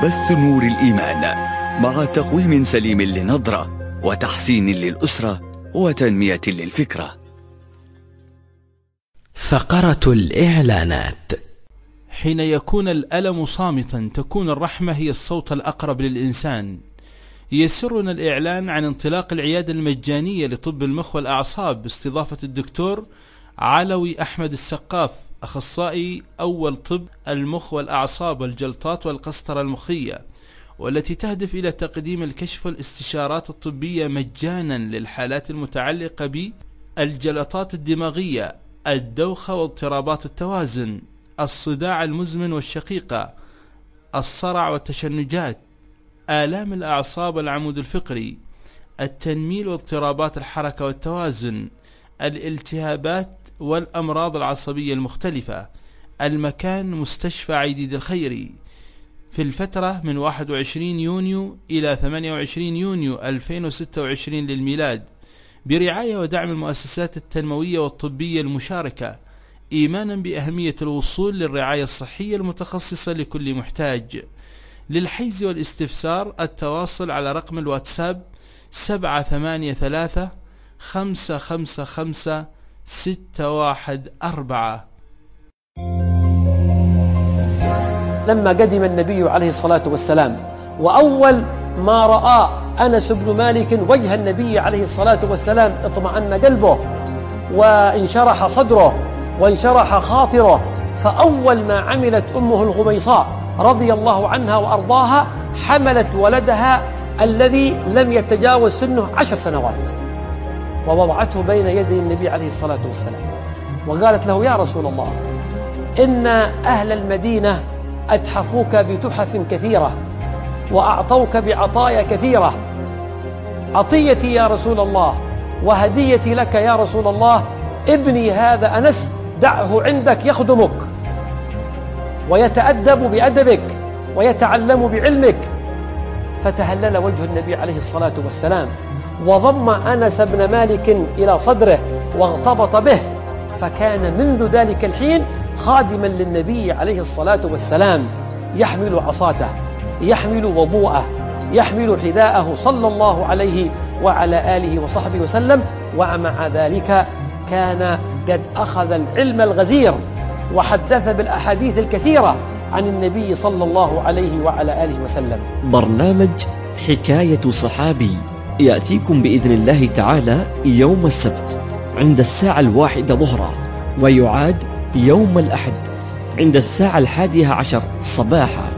بث نور الإيمان مع تقويم سليم للنظرة وتحسين للأسرة وتنمية للفكرة. فقرة الإعلانات. حين يكون الألم صامتا تكون الرحمة هي الصوت الأقرب للإنسان. يسرنا الإعلان عن انطلاق العيادة المجانية لطب المخ والأعصاب باستضافة الدكتور علوي أحمد السقاف، أخصائي أول طب المخ والأعصاب والجلطات والقسطرة المخية، والتي تهدف إلى تقديم الكشف والاستشارات الطبية مجانا للحالات المتعلقة بالجلطات الدماغية، الدوخة واضطرابات التوازن، الصداع المزمن والشقيقة، الصرع والتشنجات، آلام الأعصاب والعمود الفقري، التنميل واضطرابات الحركة والتوازن، الالتهابات والأمراض العصبية المختلفة. المكان مستشفى عيديد الخيري، في الفترة من 21 يونيو إلى 28 يونيو 2026 للميلاد، برعاية ودعم المؤسسات التنموية والطبية المشاركة، إيمانا بأهمية الوصول للرعاية الصحية المتخصصة لكل محتاج. للحجز والاستفسار التواصل على رقم الواتساب 783 555 614. لما قدم النبي عليه الصلاة والسلام وأول ما رأى أنس بن مالك وجه النبي عليه الصلاة والسلام اطمأن قلبه وانشرح صدره وانشرح خاطره، فأول ما عملت أمه الغميصاء رضي الله عنها وأرضاها حملت ولدها الذي لم يتجاوز سنه 10 سنوات ووضعته بين يدي النبي عليه الصلاة والسلام، وقالت له: يا رسول الله، إن أهل المدينة أتحفوك بتحف كثيرة وأعطوك بعطايا كثيرة، عطيتي يا رسول الله وهديتي لك يا رسول الله، ابني هذا أنس دعه عندك يخدمك ويتأدب بأدبك ويتعلم بعلمك. فتهلل وجه النبي عليه الصلاة والسلام وضم أنس بن مالك إلى صدره واغتبط به، فكان منذ ذلك الحين خادما للنبي عليه الصلاة والسلام، يحمل عصاته، يحمل وضوءه، يحمل حذاءه صلى الله عليه وعلى آله وصحبه وسلم. ومع ذلك كان قد أخذ العلم الغزير وحدث بالأحاديث الكثيرة عن النبي صلى الله عليه وعلى آله وسلم. برنامج حكاية صحابي يأتيكم بإذن الله تعالى يوم السبت عند 1:01 ظهرا، ويعاد يوم الأحد عند 11:11 صباحا.